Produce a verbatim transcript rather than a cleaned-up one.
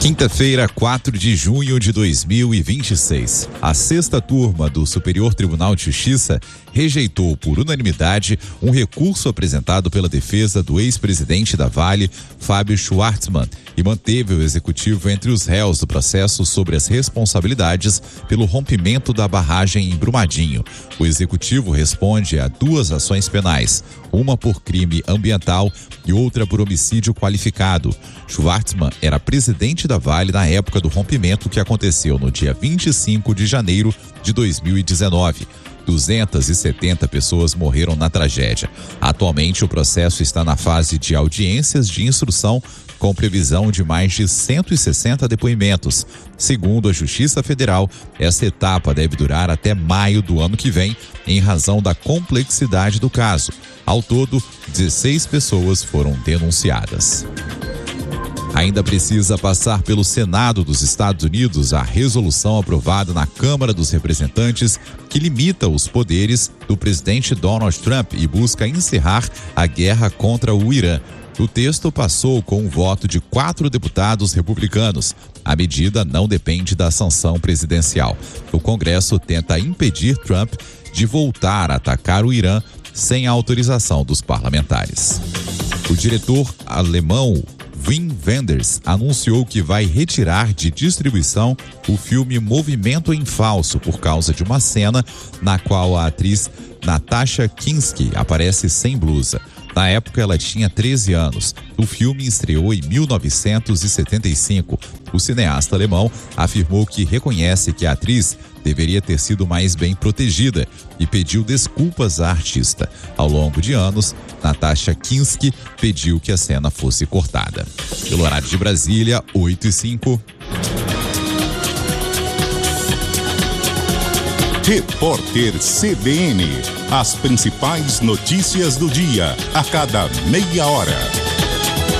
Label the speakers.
Speaker 1: Quinta-feira, quatro de junho de dois mil e vinte e seis. A sexta turma do Superior Tribunal de Justiça rejeitou por unanimidade um recurso apresentado pela defesa do ex-presidente da Vale, Fábio Schwartzman, e manteve o executivo entre os réus do processo sobre as responsabilidades pelo rompimento da barragem em Brumadinho. O executivo responde a duas ações penais, uma por crime ambiental e outra por homicídio qualificado. Schwartzman era presidente da Vale na época do rompimento, que aconteceu no dia vinte e cinco de janeiro de dois mil e dezenove. duzentas e setenta pessoas morreram na tragédia. Atualmente, o processo está na fase de audiências de instrução, com previsão de mais de cento e sessenta depoimentos. Segundo a Justiça Federal, essa etapa deve durar até maio do ano que vem, em razão da complexidade do caso. Ao todo, dezesseis pessoas foram denunciadas. Ainda precisa passar pelo Senado dos Estados Unidos a resolução aprovada na Câmara dos Representantes que limita os poderes do presidente Donald Trump e busca encerrar a guerra contra o Irã. O texto passou com o voto de quatro deputados republicanos. A medida não depende da sanção presidencial. O Congresso tenta impedir Trump de voltar a atacar o Irã sem a autorização dos parlamentares. O diretor alemão Wim Wenders anunciou que vai retirar de distribuição o filme Movimento em Falso por causa de uma cena na qual a atriz Natasha Kinski aparece sem blusa. Na época, ela tinha treze anos. O filme estreou em mil novecentos e setenta e cinco. O cineasta alemão afirmou que reconhece que a atriz deveria ter sido mais bem protegida e pediu desculpas à artista. Ao longo de anos, Natasha Kinski pediu que a cena fosse cortada. Pelo horário de Brasília, oito e cinco.
Speaker 2: Repórter C B N. As principais notícias do dia, a cada meia hora.